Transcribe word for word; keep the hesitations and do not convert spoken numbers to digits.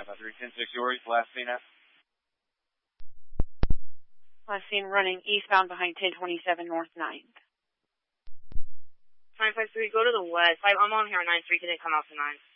five five three, ten six, yours, last seen at? Last seen running eastbound behind ten twenty-seven North ninth. nine five three, go to the west. I, I'm on here at nine three, can they come out to nine?